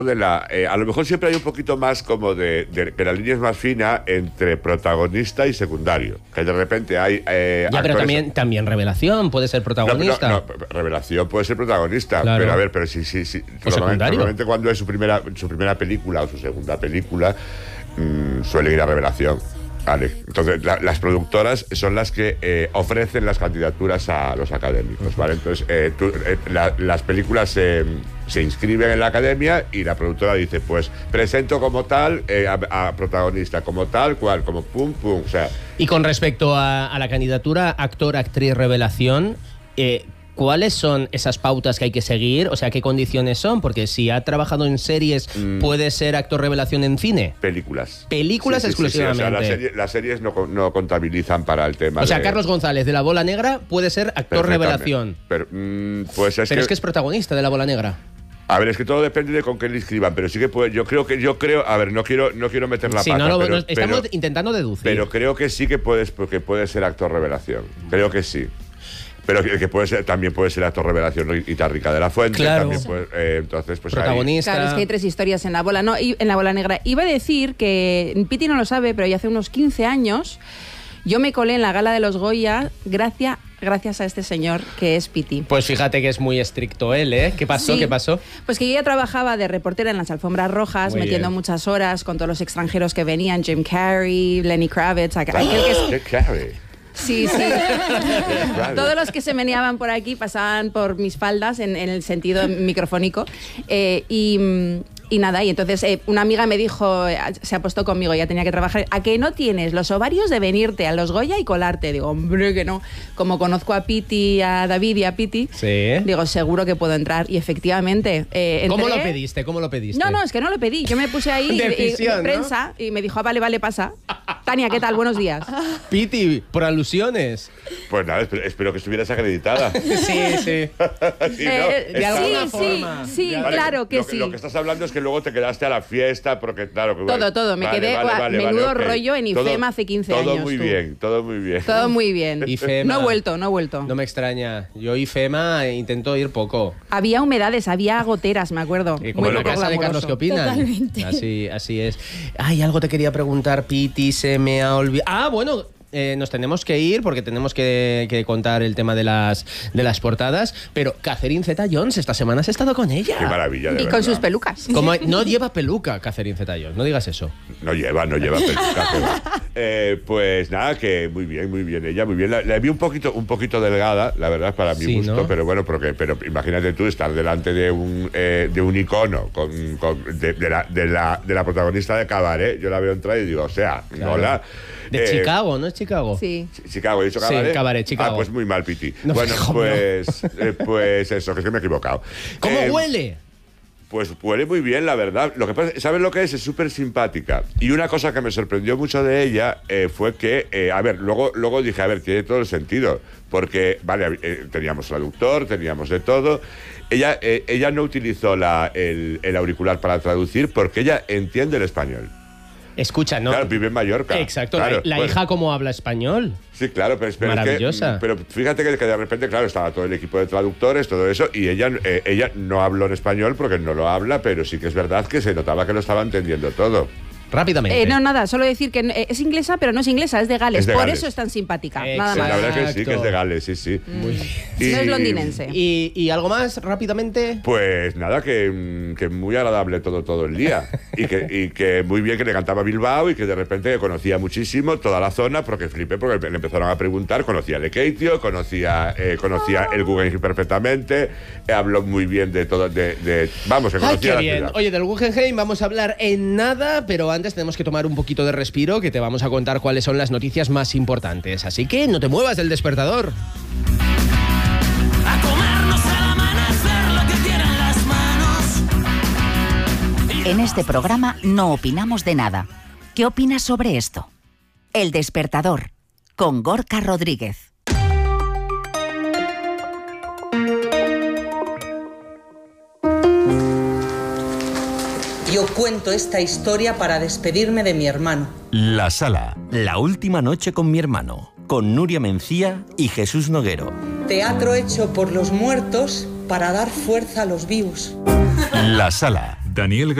a lo mejor siempre hay un poquito más como que la línea es más fina entre protagonista y secundario. Que de repente hay ya, pero también Revelación puede ser protagonista. No, Revelación puede ser protagonista. Claro. Pero a ver, pero sí. Normalmente cuando es su primera película o su segunda película, suele ir a Revelación. Vale. Entonces, las productoras son las que ofrecen las candidaturas a los académicos, ¿vale? Entonces, las películas se inscriben en la academia y la productora dice, pues, presento como tal a protagonista, como tal, cual, como pum, pum, o sea... Y con respecto a la candidatura actor, actriz, revelación... ¿cuáles son esas pautas que hay que seguir? O sea, ¿qué condiciones son? Porque si ha trabajado en series, ¿puede ser actor revelación en cine? Películas. Películas exclusivamente. Sí. O sea, las series no contabilizan para el tema. O sea, Carlos González de La Bola Negra puede ser actor revelación. Pero, pues es que es protagonista de La Bola Negra. A ver, es que todo depende de con qué le inscriban, pero sí que puede, yo creo, a ver, no quiero meter la pata. Estamos intentando deducir. Pero creo que sí que puede ser actor revelación. Creo que sí. Pero que también puede ser actor revelación y Rica de la Fuente. Claro. También puede, entonces, pues protagonista. Claro, es que hay 3 historias en La Bola, en La Bola Negra. Iba a decir que Piti no lo sabe, pero ya hace unos 15 años yo me colé en la gala de los Goya gracias a este señor que es Piti. Pues fíjate que es muy estricto él, ¿eh? ¿Qué pasó? Sí. ¿Qué pasó? Pues que yo ya trabajaba de reportera en las alfombras rojas, metiendo muchas horas con todos los extranjeros que venían, Jim Carrey, Lenny Kravitz, Jim Carrey. Sí. Todos los que se meneaban por aquí pasaban por mis faldas en el sentido microfónico. Y nada, y entonces una amiga me dijo, se apostó conmigo, ya tenía que trabajar, ¿a que no tienes los ovarios de venirte a los Goya y colarte? Digo, hombre, que no. Como conozco a Piti, a David y a Piti, digo, seguro que puedo entrar. Y efectivamente entré. ¿Cómo lo pediste? No, es que no lo pedí. Yo me puse ahí Decisión, prensa, ¿no? Y me dijo, vale, pasa. Tania, ¿qué tal? Buenos días. Piti, por alusiones. Pues nada, espero que estuvieras acreditada. Sí. De alguna forma. Sí, vale, claro que sí. Lo que estás hablando es que luego te quedaste a la fiesta, porque claro... Todo. Me quedé menudo rollo en IFEMA hace 15 años. Todo muy bien. Todo muy bien. IFEMA. No he vuelto. No me extraña. Yo IFEMA intento ir poco. Había humedades, había goteras, me acuerdo. Como en la casa de Carlos, ¿qué opinan? Totalmente. Así es. Ay, algo te quería preguntar, Piti, se me ha olvidado... bueno... nos tenemos que ir porque tenemos que contar el tema de las portadas, pero Catherine Zeta-Jones esta semana has estado con ella. Qué maravilla, de verdad. Con sus pelucas. No lleva peluca Catherine Zeta-Jones, no digas eso. No lleva peluca. Pues nada, que muy bien ella, muy bien. La vi un poquito delgada, la verdad, para mi gusto, ¿no? Pero bueno, pero imagínate tú estar delante de un icono de la protagonista de Cabaret. Yo la veo entrar y digo, o sea, claro. Hola. De Chicago, ¿no es Chicago? Sí. Chicago, ¿he dicho Cabaret? Sí, Cabaret, Chicago. Pues muy mal, Piti. No, bueno, pues eso, que es que me he equivocado. ¿Cómo huele? Pues huele muy bien, la verdad. Lo que pasa, ¿sabes lo que es? Es súper simpática. Y una cosa que me sorprendió mucho de ella fue que, luego dije, tiene todo el sentido. Porque, vale, teníamos traductor, teníamos de todo. Ella no utilizó el auricular para traducir porque ella entiende el español. Escucha, ¿no? Claro, vive en Mallorca. Exacto, claro, la hija cómo habla español. Sí, claro, pero maravillosa. Pero fíjate que de repente, claro, estaba todo el equipo de traductores, todo eso, y ella no habló en español porque no lo habla, pero sí que es verdad que se notaba que lo estaba entendiendo todo. Rápidamente. No, nada, solo decir que es inglesa, pero no es inglesa, es de Gales. Por eso es tan simpática. Nada más. La verdad es que sí, que es de Gales, sí. Muy bien. No es londinense. ¿Y algo más, rápidamente? Pues nada, que muy agradable todo el día. y que muy bien que le cantaba Bilbao y que de repente conocía muchísimo toda la zona, porque flipé, porque le empezaron a preguntar, conocía el Keitio, conocía el Guggenheim perfectamente, habló muy bien de todo, vamos, que conocía la ciudad. Oye, del Guggenheim vamos a hablar en nada, pero antes tenemos que tomar un poquito de respiro, que te vamos a contar cuáles son las noticias más importantes. Así que no te muevas del despertador. A comernos al amanecer lo que tienen las manos. En este programa no opinamos de nada. ¿Qué opinas sobre esto? El Despertador, con Gorka Rodríguez. Yo cuento esta historia para despedirme de mi hermano. La Sala, la última noche con mi hermano, con Nuria Mencía y Jesús Noguero. Teatro hecho por los muertos para dar fuerza a los vivos. La Sala, Daniel